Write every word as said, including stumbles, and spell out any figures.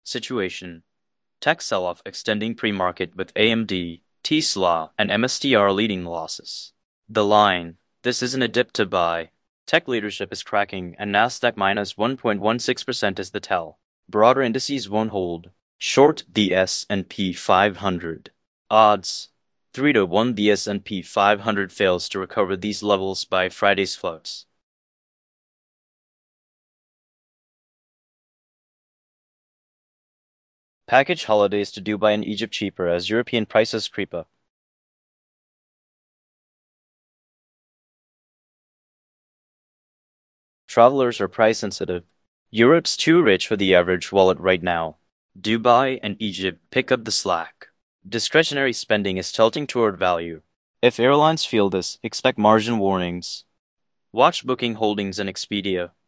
Situation. Tech sell-off extending pre-market with A M D, Tesla, and M S T R leading losses. The line. This isn't a dip to buy. Tech leadership is cracking and Nasdaq minus one point one six percent is the tell. Broader indices won't hold. Short the S and P five hundred. Odds. three to one the S and P five hundred fails to recover these levels by Friday's floats. Package holidays to Dubai and Egypt cheaper as European prices creep up. Travelers are price sensitive. Europe's too rich for the average wallet right now. Dubai and Egypt pick up the slack. Discretionary spending is tilting toward value. If airlines feel this, expect margin warnings. Watch Booking Holdings and Expedia.